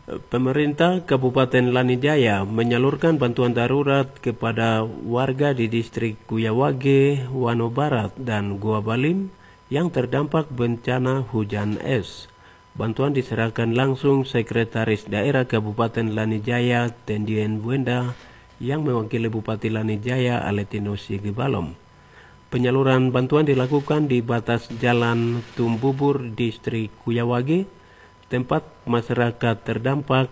Pemerintah Kabupaten Lanijaya menyalurkan bantuan darurat kepada warga di distrik Kuyawage, Wano Barat, dan Gua Balim yang terdampak bencana hujan es. Bantuan diserahkan langsung Sekretaris Daerah Kabupaten Lanijaya, Tendien Buenda, yang mewakili Bupati Lanijaya, Aletino Sigibalom. Penyaluran bantuan dilakukan di batas Jalan Tumbubur, distrik Kuyawage, tempat masyarakat terdampak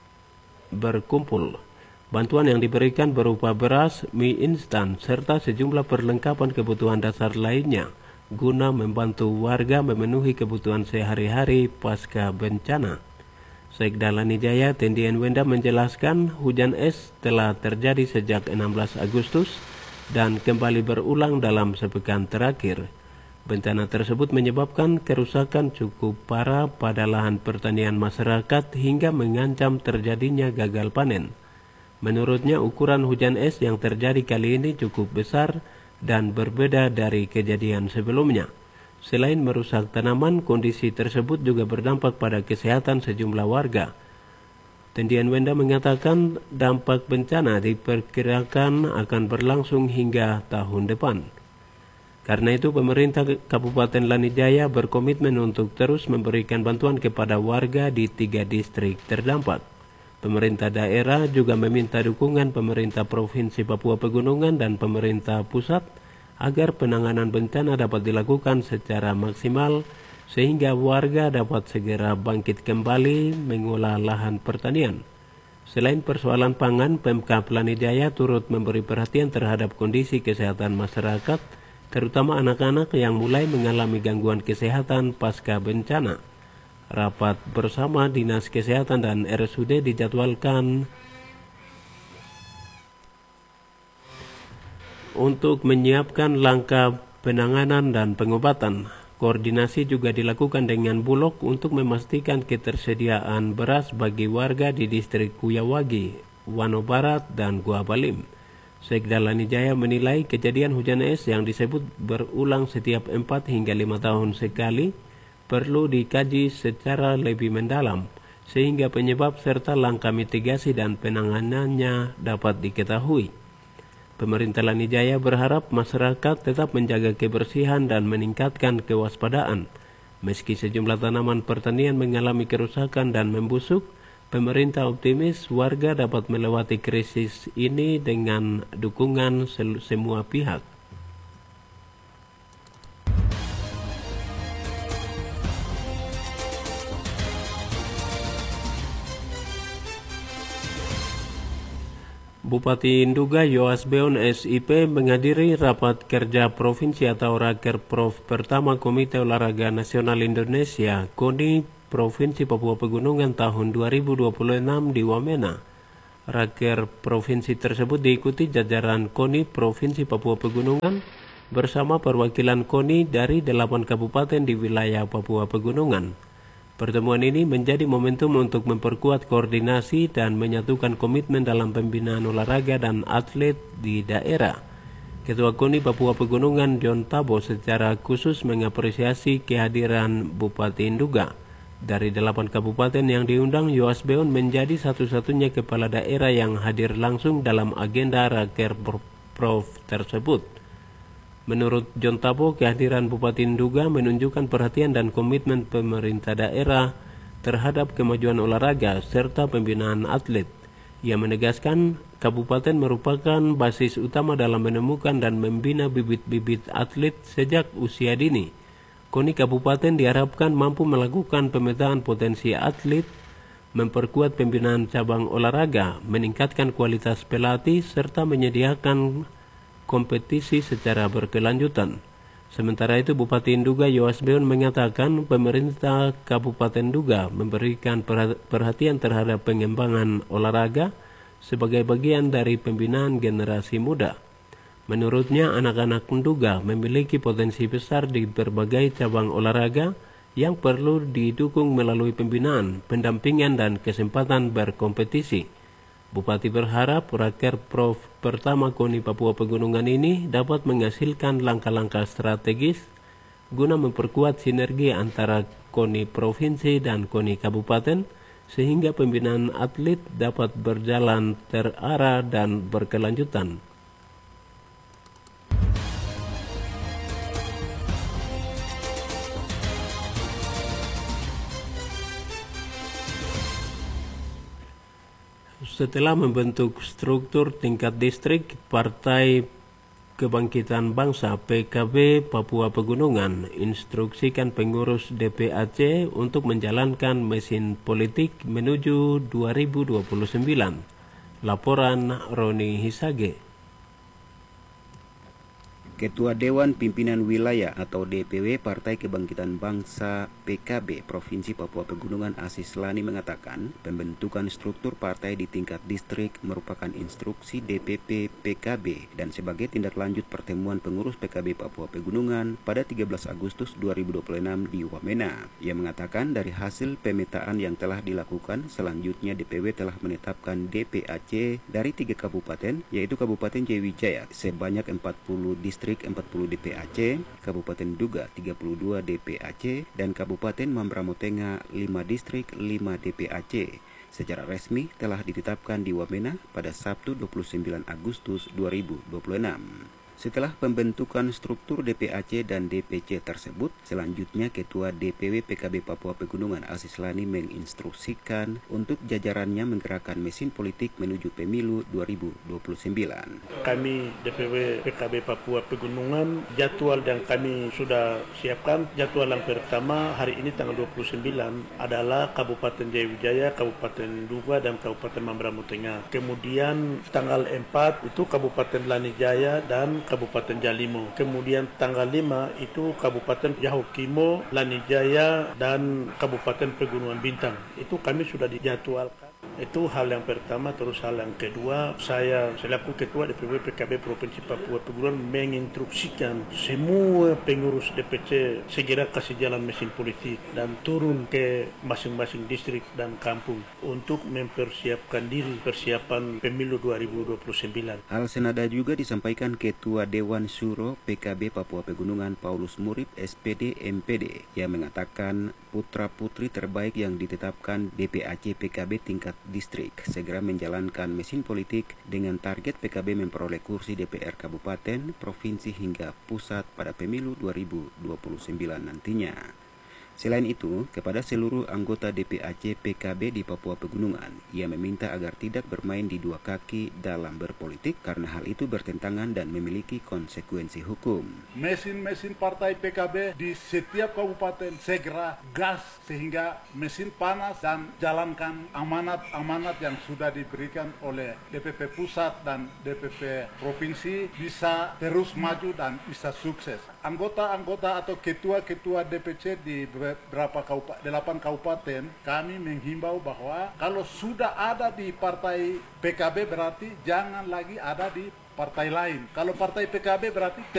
berkumpul. Bantuan yang diberikan berupa beras, mie instan, serta sejumlah perlengkapan kebutuhan dasar lainnya, guna membantu warga memenuhi kebutuhan sehari-hari pasca bencana. Sekda Lanijaya, Tendien Wenda menjelaskan hujan es telah terjadi sejak 16 Agustus dan kembali berulang dalam sepekan terakhir. Bencana tersebut menyebabkan kerusakan cukup parah pada lahan pertanian masyarakat hingga mengancam terjadinya gagal panen. Menurutnya, ukuran hujan es yang terjadi kali ini cukup besar dan berbeda dari kejadian sebelumnya. Selain merusak tanaman, kondisi tersebut juga berdampak pada kesehatan sejumlah warga. Tendien Wenda mengatakan dampak bencana diperkirakan akan berlangsung hingga tahun depan. Karena itu, pemerintah Kabupaten Lanijaya berkomitmen untuk terus memberikan bantuan kepada warga di 3 distrik terdampak. Pemerintah daerah juga meminta dukungan pemerintah Provinsi Papua Pegunungan dan pemerintah pusat agar penanganan bencana dapat dilakukan secara maksimal sehingga warga dapat segera bangkit kembali mengolah lahan pertanian. Selain persoalan pangan, Pemkab Lanijaya turut memberi perhatian terhadap kondisi kesehatan masyarakat, terutama anak-anak yang mulai mengalami gangguan kesehatan pasca bencana. Rapat bersama Dinas Kesehatan dan RSUD dijadwalkan untuk menyiapkan langkah penanganan dan pengobatan. Koordinasi juga dilakukan dengan Bulog untuk memastikan ketersediaan beras bagi warga di distrik Kuyawage, Wano Barat, dan Gua Balim. Sekda Lanijaya menilai kejadian hujan es yang disebut berulang setiap 4 hingga 5 tahun sekali perlu dikaji secara lebih mendalam sehingga penyebab serta langkah mitigasi dan penanganannya dapat diketahui. Pemerintah Lanijaya berharap masyarakat tetap menjaga kebersihan dan meningkatkan kewaspadaan. Meski sejumlah tanaman pertanian mengalami kerusakan dan membusuk, pemerintah optimis warga dapat melewati krisis ini dengan dukungan semua pihak. Bupati Nduga Yoas Beon SIP menghadiri rapat kerja provinsi atau Rakerprov pertama Komite Olahraga Nasional Indonesia KONI Provinsi Papua Pegunungan tahun 2026 di Wamena. Raker provinsi tersebut diikuti jajaran KONI Provinsi Papua Pegunungan bersama perwakilan KONI dari 8 kabupaten di wilayah Papua Pegunungan. Pertemuan ini menjadi momentum untuk memperkuat koordinasi dan menyatukan komitmen dalam pembinaan olahraga dan atlet di daerah. Ketua KONI Papua Pegunungan John Tabo secara khusus mengapresiasi kehadiran Bupati Nduga. Dari 8 kabupaten yang diundang, Yoas Beon menjadi satu-satunya kepala daerah yang hadir langsung dalam agenda Rakerprov tersebut. Menurut John Tabo, kehadiran Bupati Nduga menunjukkan perhatian dan komitmen pemerintah daerah terhadap kemajuan olahraga serta pembinaan atlet. Ia menegaskan kabupaten merupakan basis utama dalam menemukan dan membina bibit-bibit atlet sejak usia dini. KONI kabupaten diharapkan mampu melakukan pemetaan potensi atlet, memperkuat pembinaan cabang olahraga, meningkatkan kualitas pelatih, serta menyediakan kompetisi secara berkelanjutan. Sementara itu, Bupati Nduga Yoas Beon mengatakan pemerintah Kabupaten Nduga memberikan perhatian terhadap pengembangan olahraga sebagai bagian dari pembinaan generasi muda. Menurutnya, anak-anak Nduga memiliki potensi besar di berbagai cabang olahraga yang perlu didukung melalui pembinaan, pendampingan, dan kesempatan berkompetisi. Bupati berharap Rakerprov pertama KONI Papua Pegunungan ini dapat menghasilkan langkah-langkah strategis guna memperkuat sinergi antara KONI Provinsi dan KONI Kabupaten sehingga pembinaan atlet dapat berjalan terarah dan berkelanjutan. Setelah membentuk struktur tingkat distrik, Partai Kebangkitan Bangsa PKB Papua Pegunungan instruksikan pengurus DPAC untuk menjalankan mesin politik menuju 2029. Laporan Roni Hisage. Ketua Dewan Pimpinan Wilayah atau DPW Partai Kebangkitan Bangsa PKB Provinsi Papua Pegunungan Asis Lani mengatakan pembentukan struktur partai di tingkat distrik merupakan instruksi DPP PKB dan sebagai tindak lanjut pertemuan pengurus PKB Papua Pegunungan pada 13 Agustus 2026 di Wamena. Ia mengatakan dari hasil pemetaan yang telah dilakukan, selanjutnya DPW telah menetapkan DPAC dari 3 kabupaten, yaitu Kabupaten Jayawijaya sebanyak 40 distrik 40 DPAC, Kabupaten Duga 32 DPAC, dan Kabupaten Mambramotenga 5 distrik 5 DPAC. Secara resmi telah ditetapkan di Wamena pada Sabtu 29 Agustus 2026. Setelah pembentukan struktur DPAC dan DPC tersebut, selanjutnya Ketua DPW PKB Papua Pegunungan Asis Lani menginstruksikan untuk jajarannya menggerakkan mesin politik menuju pemilu 2029. Kami DPW PKB Papua Pegunungan, jadwal yang kami sudah siapkan, jadwal yang pertama hari ini tanggal 29 adalah Kabupaten Jayawijaya, Kabupaten Duga, dan Kabupaten Mambramotenga. Kemudian tanggal 4 itu Kabupaten Lanijaya dan Kabupaten Jalimo. Kemudian tanggal 5 itu Kabupaten Yahukimo, Lanijaya, dan Kabupaten Pegunungan Bintang. Itu kami sudah dijadwalkan. Itu hal yang pertama. Terus hal yang kedua, saya selaku Ketua DPW PKB Provinsi Papua Pegunungan menginstruksikan semua pengurus DPC segera kasih jalan mesin politik dan turun ke masing-masing distrik dan kampung untuk mempersiapkan diri persiapan pemilu 2029. Hal senada juga disampaikan Ketua Dewan Suro PKB Papua Pegunungan Paulus Murid SPD MPD yang mengatakan putra-putri terbaik yang ditetapkan DPAC PKB tingkat distrik segera menjalankan mesin politik dengan target PKB memperoleh kursi DPR Kabupaten, Provinsi hingga pusat pada pemilu 2029 nantinya. Selain itu, kepada seluruh anggota DPAC PKB di Papua Pegunungan, ia meminta agar tidak bermain di dua kaki dalam berpolitik karena hal itu bertentangan dan memiliki konsekuensi hukum. Mesin-mesin partai PKB di setiap kabupaten segera gas sehingga mesin panas dan jalankan amanat-amanat yang sudah diberikan oleh DPP Pusat dan DPP Provinsi bisa terus maju dan bisa sukses. Anggota-anggota atau ketua-ketua DPC di beberapa 8 kabupaten, kami menghimbau bahwa kalau sudah ada di partai PKB berarti jangan lagi ada di partai lain. Kalau partai PKB berarti